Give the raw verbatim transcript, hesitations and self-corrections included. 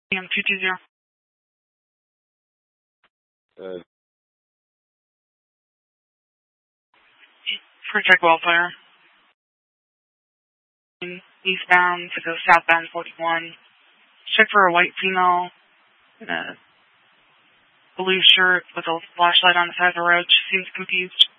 M two two zero. Uh, Project Wildfire. Eastbound to go southbound forty-one. Check for a white female in a blue shirt with a flashlight on the side of the road. She seems confused.